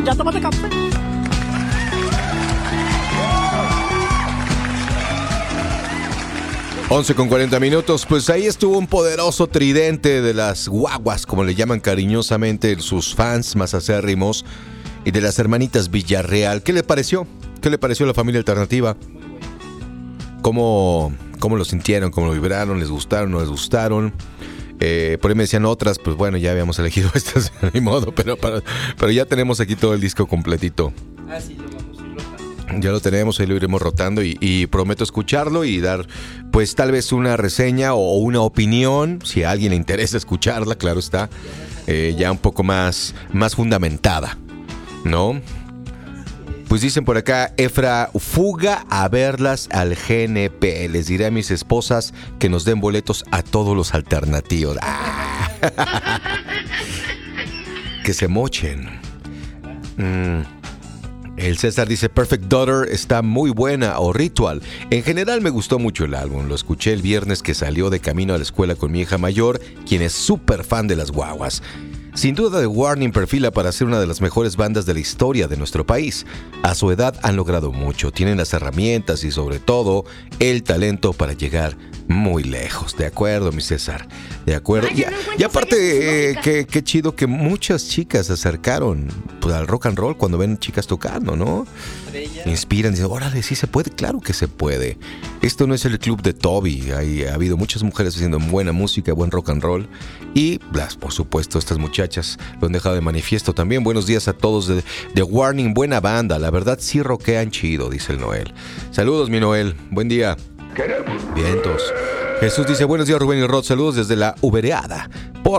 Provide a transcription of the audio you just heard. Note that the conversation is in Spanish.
ya tómate café. Once con 40 minutos, pues ahí estuvo un poderoso tridente de las guaguas, como le llaman cariñosamente sus fans más acérrimos, y de las hermanitas Villarreal. ¿Qué le pareció? ¿Qué le pareció a la familia alternativa? ¿Cómo lo sintieron? ¿Cómo lo vibraron? ¿Les gustaron? ¿No les gustaron? Por ahí me decían otras, pues bueno, ya habíamos elegido estas, ni modo, pero ya tenemos aquí todo el disco completito. Ah, sí, lo vamos a ir rotando. Ya lo tenemos, ahí lo iremos rotando y prometo escucharlo y dar, pues tal vez una reseña o una opinión, si a alguien le interesa escucharla, claro está, ya un poco más fundamentada, ¿no? Pues dicen por acá, Efra, fuga a verlas al GNP. Les diré a mis esposas que nos den boletos a todos los alternativos. ¡Ah! Que se mochen. El César dice, Perfect Daughter está muy buena, o Ritual. En general me gustó mucho el álbum. Lo escuché el viernes que salió de camino a la escuela con mi hija mayor, quien es súper fan de las guaguas. Sin duda, The Warning perfila para ser una de las mejores bandas de la historia de nuestro país. A su edad han logrado mucho, tienen las herramientas y sobre todo el talento para llegar muy lejos. De acuerdo, mi César, de acuerdo. Y aparte, qué chido que muchas chicas se acercaron pues, al rock and roll cuando ven chicas tocando, ¿no? Inspiran, dicen, órale, sí se puede, claro que se puede. Esto no es el club de Toby, ha habido muchas mujeres haciendo buena música, buen rock and roll. Y, por supuesto, estas muchachas lo han dejado de manifiesto también. Buenos días a todos de The Warning, buena banda, la verdad sí rockean chido, dice el Noel. Saludos, mi Noel, buen día. Vientos. Jesús dice, buenos días Rubén y Rod, saludos desde la Ubereada.